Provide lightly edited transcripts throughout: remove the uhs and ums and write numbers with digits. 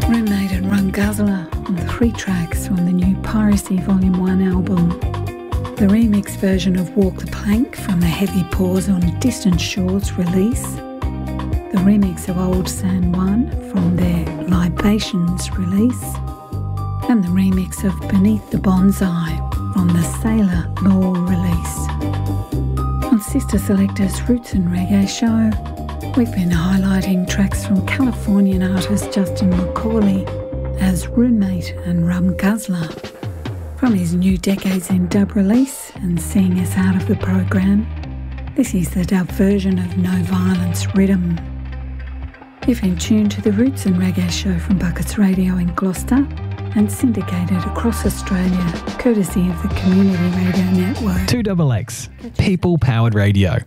Roommate and Rum Guzzler on 3 tracks from the new Piracy Volume 1 album. The remix version of Walk the Plank from the Heavy Paws on Distant Shores release. The remix of Old San Juan from their Libations release. And the remix of Beneath the Bonsai from the Sailor Law release. On Sister Selector's Roots and Reggae show, we've been highlighting tracks from Californian artist Justin McCauley as Roommate and Rum Guzzler. From his new Decades in Dub release and seeing us out of the program, this is the dub version of No Violence Rhythm. You've been tuned to the Roots and Reggae show from Buckets Radio in Gloucester and syndicated across Australia, courtesy of the Community Radio Network. 2XX, people-powered radio.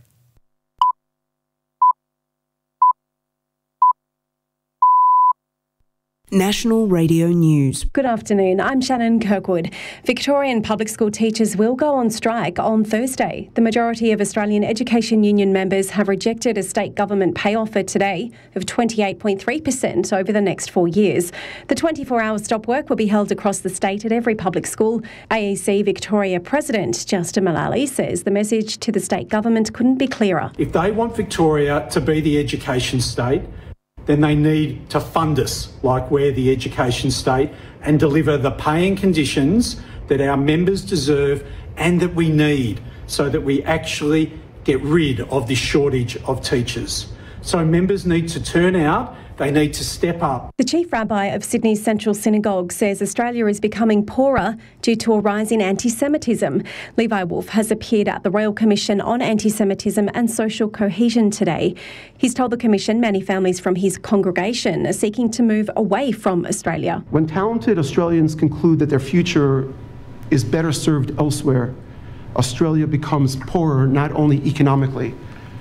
National Radio News. Good afternoon, I'm Shannon Kirkwood. Victorian public school teachers will go on strike on Thursday. The majority of Australian Education Union members have rejected a state government pay offer today of 28.3% over the next 4 years. The 24-hour stop work will be held across the state at every public school. AEC Victoria President Justin Mullally says the message to the state government couldn't be clearer. If they want Victoria to be the education state, then they need to fund us like we're the education state and deliver the pay and conditions that our members deserve and that we need so that we actually get rid of this shortage of teachers. So members need to turn out, they need to step up. The Chief Rabbi of Sydney's Central Synagogue says Australia is becoming poorer due to a rise in anti-Semitism. Levi Wolf has appeared at the Royal Commission on Anti-Semitism and Social Cohesion today. He's told the Commission many families from his congregation are seeking to move away from Australia. When talented Australians conclude that their future is better served elsewhere, Australia becomes poorer not only economically,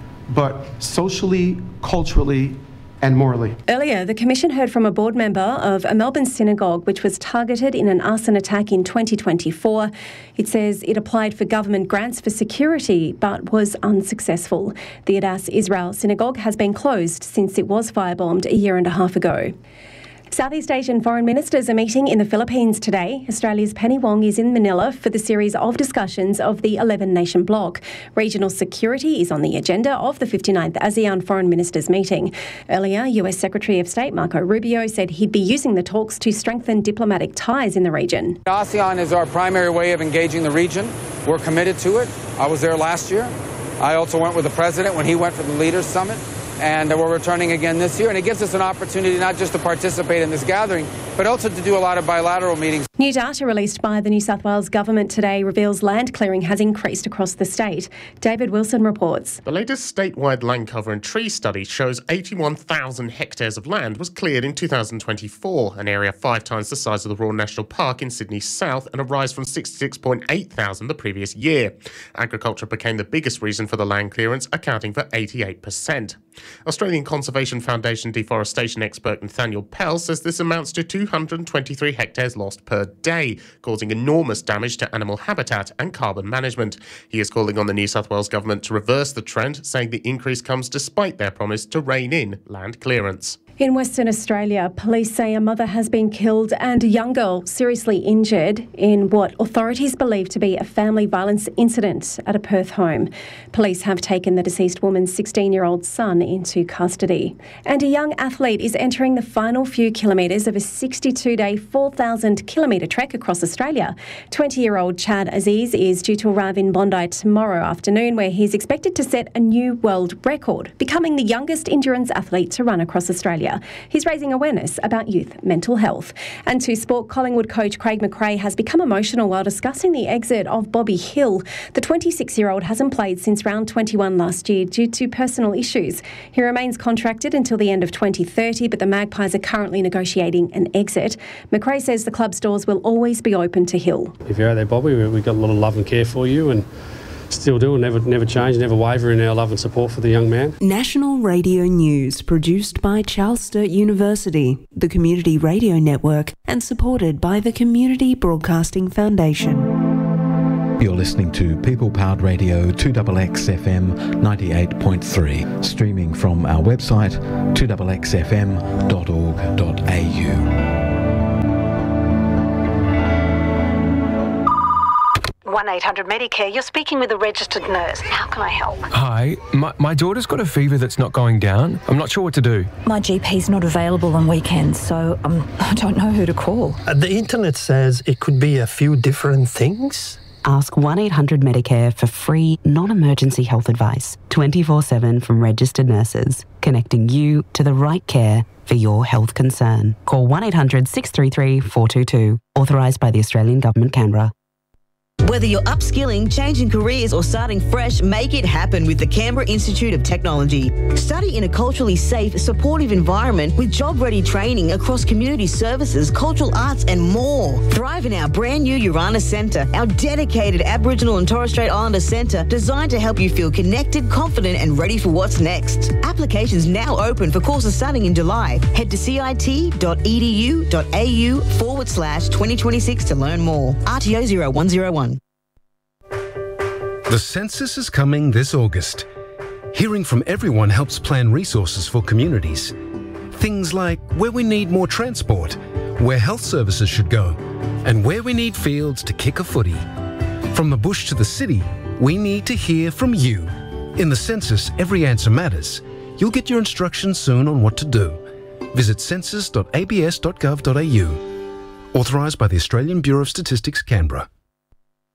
but socially, culturally, and morally. Earlier, the Commission heard from a board member of a Melbourne synagogue which was targeted in an arson attack in 2024. It says it applied for government grants for security but was unsuccessful. The Adass Israel synagogue has been closed since it was firebombed a year and a half ago. Southeast Asian foreign ministers are meeting in the Philippines today. Australia's Penny Wong is in Manila for the series of discussions of the 11-nation bloc. Regional security is on the agenda of the 59th ASEAN Foreign Ministers meeting. Earlier, US Secretary of State Marco Rubio said he'd be using the talks to strengthen diplomatic ties in the region. ASEAN is our primary way of engaging the region. We're committed to it. I was there last year. I also went with the president when he went for the Leaders Summit. And we're returning again this year. And it gives us an opportunity not just to participate in this gathering, but also to do a lot of bilateral meetings. New data released by the New South Wales government today reveals land clearing has increased across the state. David Wilson reports. The latest statewide land cover and tree study shows 81,000 hectares of land was cleared in 2024, an area 5 times the size of the Royal National Park in Sydney South and a rise from 66.8 thousand the previous year. Agriculture became the biggest reason for the land clearance, accounting for 88%. Australian Conservation Foundation deforestation expert Nathaniel Pell says this amounts to 223 hectares lost per day, causing enormous damage to animal habitat and carbon management. He is calling on the New South Wales government to reverse the trend, saying the increase comes despite their promise to rein in land clearance. In Western Australia, police say a mother has been killed and a young girl seriously injured in what authorities believe to be a family violence incident at a Perth home. Police have taken the deceased woman's 16-year-old son into custody. And a young athlete is entering the final few kilometres of a 62-day, 4,000-kilometre trek across Australia. 20-year-old Chad Aziz is due to arrive in Bondi tomorrow afternoon, where he's expected to set a new world record, becoming the youngest endurance athlete to run across Australia. He's raising awareness about youth mental health. And to sport, Collingwood coach Craig McRae has become emotional while discussing the exit of Bobby Hill. The 26-year-old hasn't played since round 21 last year due to personal issues. He remains contracted until the end of 2030, but the Magpies are currently negotiating an exit. McRae says the club's doors will always be open to Hill. If you're out there, Bobby, we've got a lot of love and care for you, and still do, never change, never waver in our love and support for the young man. National Radio News, produced by Charles Sturt University, the Community Radio Network, and supported by the Community Broadcasting Foundation. You're listening to People Powered Radio 2XX FM 98.3, streaming from our website 2xxfm.org.au. 1-800-Medicare, you're speaking with a registered nurse. How can I help? Hi, my daughter's got a fever that's not going down. I'm not sure what to do. My GP's not available on weekends, so I don't know who to call. The internet says it could be a few different things. Ask 1-800-Medicare for free, non-emergency health advice, 24/7 from registered nurses, connecting you to the right care for your health concern. Call 1-800-633-422, authorised by the Australian Government, Canberra. Whether you're upskilling, changing careers or starting fresh, make it happen with the Canberra Institute of Technology. Study in a culturally safe, supportive environment with job-ready training across community services, cultural arts and more. Thrive in our brand new Urana Centre, our dedicated Aboriginal and Torres Strait Islander centre designed to help you feel connected, confident and ready for what's next. Applications now open for courses starting in July. Head to cit.edu.au/2026 to learn more. RTO 0101. The census is coming this August. Hearing from everyone helps plan resources for communities. Things like where we need more transport, where health services should go, and where we need fields to kick a footy. From the bush to the city, we need to hear from you. In the census, every answer matters. You'll get your instructions soon on what to do. Visit census.abs.gov.au. Authorised by the Australian Bureau of Statistics, Canberra.